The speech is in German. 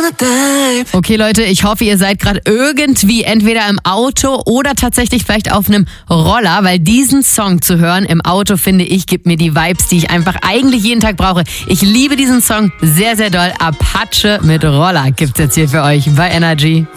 Okay, Leute, ich hoffe, ihr seid gerade irgendwie entweder im Auto oder tatsächlich vielleicht auf einem Roller, weil diesen Song zu hören im Auto, finde ich, gibt mir die Vibes, die ich einfach eigentlich jeden Tag brauche. Ich liebe diesen Song sehr, sehr doll. Apache mit Roller gibt's jetzt hier für euch bei Energy.